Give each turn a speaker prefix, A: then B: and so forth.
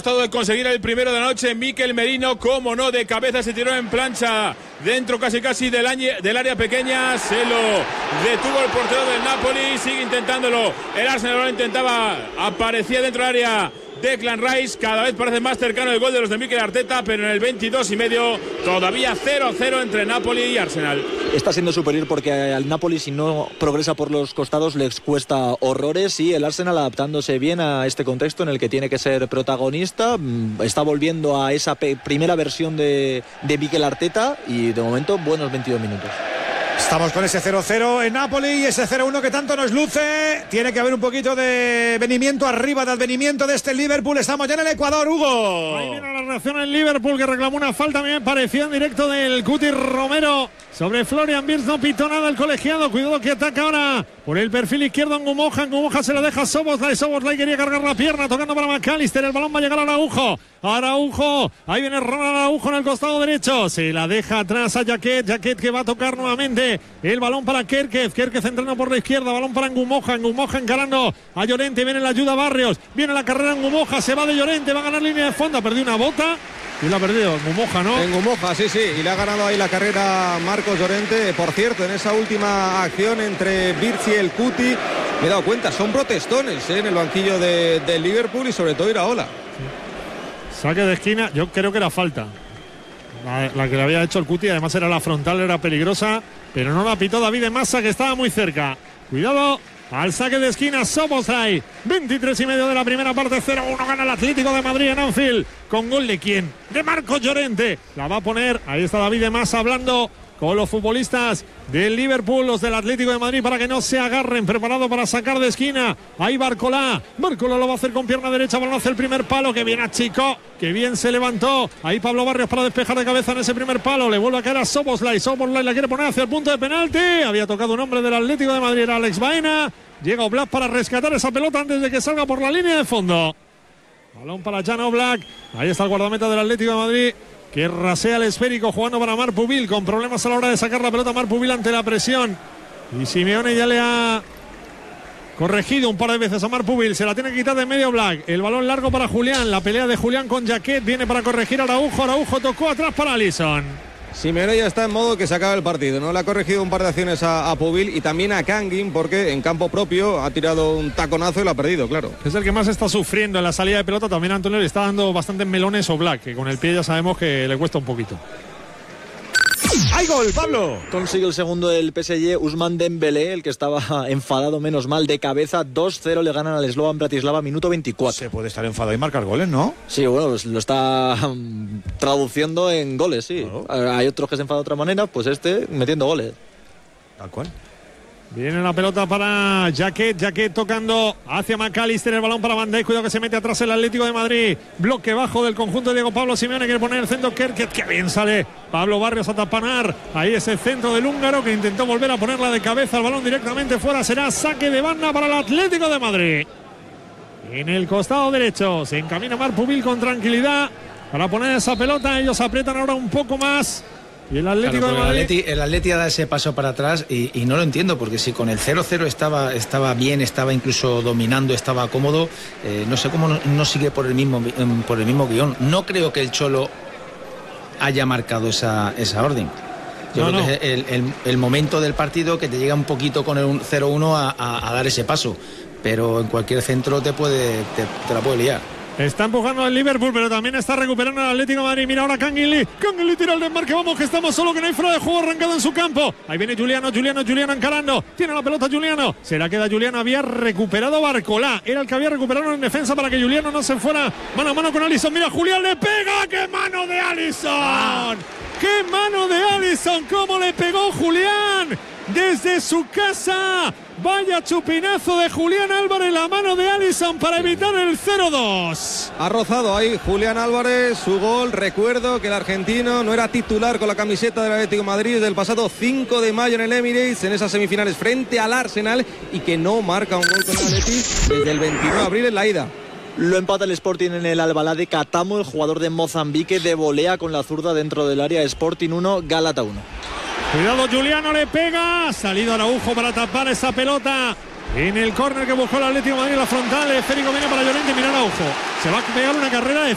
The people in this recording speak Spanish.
A: costado de conseguir el primero de la noche. Mikel Merino, como no, de cabeza se tiró en plancha dentro casi del área pequeña. Se lo detuvo el portero del Napoli. Sigue intentándolo. El Arsenal lo intentaba. Aparecía dentro del área Declan Rice. Cada vez parece más cercano el gol de los de Mikel Arteta, pero en el 22,5 todavía 0-0 entre Napoli y Arsenal.
B: Está siendo superior porque al Napoli, si no progresa por los costados, les cuesta horrores, y el Arsenal adaptándose bien a este contexto en el que tiene que ser protagonista. Está volviendo a esa primera versión de Mikel Arteta, y de momento buenos 22 minutos.
C: Estamos con ese 0-0 en Napoli y ese 0-1 que tanto nos luce. Tiene que haber un poquito de venimiento arriba, de advenimiento de este Liverpool. Estamos ya en el Ecuador, Hugo.
D: Ahí viene la reacción en Liverpool, que reclamó una falta, me parecía en directo, del Cuti Romero sobre Florian Wirtz. No pitó nada el colegiado. Cuidado que ataca ahora por el perfil izquierdo a Ngumoja. Ngumoja se la deja a Szoboszlai quería cargar la pierna, tocando para McAllister. El balón va a llegar a Araujo. Ahí viene Ronald Araujo en el costado derecho. Se la deja atrás a Jaquet que va a tocar nuevamente el balón para Kerkez entrando por la izquierda. Balón para Ngumoja encarando a Llorente. Viene la ayuda Barrios. Viene la carrera Ngumoja. Se va de Llorente. Va a ganar línea de fondo. Ha perdido una bota. Y la ha perdido Ngumoja, ¿no?
E: En Ngumoja, sí. Y le ha ganado ahí la carrera Marcos Llorente. Por cierto, en esa última acción entre Wirtz y el Cuti, me he dado cuenta, son protestones en el banquillo de Liverpool, y sobre todo Iraola.
D: Sí. Saque de esquina, yo creo que era falta. La que le había hecho el Cuti, además era la frontal, era peligrosa, pero no la pitó David Massa, que estaba muy cerca. Cuidado al saque de esquina Szoboszlai. 23,5 de la primera parte, 0-1 gana el Atlético de Madrid en Anfield. ¿Con gol de quién? De Marcos Llorente. La va a poner, ahí está David Massa hablando con los futbolistas del Liverpool, los del Atlético de Madrid, para que no se agarren. Preparado para sacar de esquina. Ahí Barcolá lo va a hacer con pierna derecha. Balón hacia el primer palo. Que bien achicó, que bien se levantó. Ahí Pablo Barrios para despejar de cabeza en ese primer palo. Le vuelve a caer a Szoboszlai. Szoboszlai la quiere poner hacia el punto de penalti. Había tocado un hombre del Atlético de Madrid, era Alex Baena. Llega Oblak para rescatar esa pelota antes de que salga por la línea de fondo. Balón para Jan Oblak. Ahí está el guardameta del Atlético de Madrid, que rasea el esférico, jugando para Marc Pubil, con problemas a la hora de sacar la pelota Marc Pubil ante la presión. Y Simeone ya le ha corregido un par de veces a Marc Pubil. Se la tiene que quitar de medio Black. El balón largo para Julián. La pelea de Julián con Jaquet. Viene para corregir a Araujo. Araujo tocó atrás para Alisson.
E: Simeone ya está en modo que se acaba el partido, ¿no? Le ha corregido un par de acciones a Pubil y también a Kangin, porque en campo propio ha tirado un taconazo y lo ha perdido, claro.
D: Es el que más está sufriendo en la salida de pelota. También Antonio le está dando bastantes melones o Black, que con el pie ya sabemos que le cuesta un poquito.
C: ¡Hay gol, Pablo!
B: Consigue el segundo del PSG, Ousmane Dembélé, el que estaba enfadado, menos mal, de cabeza. 2-0 le ganan al Slovan Bratislava, minuto 24.
C: Se puede estar enfadado y marcar goles, ¿no?
B: Sí, bueno, pues lo está traduciendo en goles, sí. Claro. Hay otros que se enfadan de otra manera, pues este metiendo goles.
C: Tal cual.
D: Viene la pelota para Jaquet tocando hacia McAllister, el balón para Van Dijk. Cuidado que se mete atrás el Atlético de Madrid. Bloque bajo del conjunto de Diego Pablo Simeone, quiere poner el centro Kerkez, que bien sale Pablo Barrios a tapanar. Ahí es el centro del húngaro, que intentó volver a ponerla de cabeza. El balón directamente fuera, será saque de banda para el Atlético de Madrid. En el costado derecho se encamina Marc Pubil con tranquilidad para poner esa pelota. Ellos aprietan ahora un poco más. Y el Atlético de Madrid.
F: El Atleti da ese paso para atrás y no lo entiendo, porque si con el 0-0 estaba bien, estaba incluso dominando, estaba cómodo, no sé cómo no sigue por el mismo guión. No creo que el Cholo haya marcado esa orden. Yo creo que es el momento del partido que te llega un poquito con el 0-1 a dar ese paso, pero en cualquier centro te la puede liar.
D: Está empujando el Liverpool, pero también está recuperando el Atlético de Madrid. Mira ahora Kangin Lee tira el desmarque. Vamos, que estamos solo, que no hay fuera de juego arrancado en su campo. Ahí viene Juliano encarando. Tiene la pelota Juliano. Se la queda Juliano. Había recuperado Barcolá. Era el que había recuperado en defensa para que Juliano no se fuera mano a mano con Alisson. Mira, Julián le pega. ¡Qué mano de Alisson! ¡Qué mano de Alisson! ¿Cómo le pegó Julián? Desde su casa. Vaya chupinazo de Julián Álvarez, la mano de Alisson para evitar el 0-2.
E: Ha rozado ahí Julián Álvarez su gol. Recuerdo que el argentino no era titular con la camiseta del Atlético de Madrid desde el pasado 5 de mayo en el Emirates, en esas semifinales frente al Arsenal, y que no marca un gol con el Atleti desde el 29 de abril en la ida.
B: Lo empata el Sporting en el Albalá de Catamo. El jugador de Mozambique de volea con la zurda dentro del área. Sporting 1, Gálata 1.
D: Cuidado, Juliano le pega. Ha salido Araujo para tapar esa pelota en el córner que buscó el Atlético de Madrid. La frontal, esférico viene para Llorente. Mira Araujo, se va a pegar una carrera de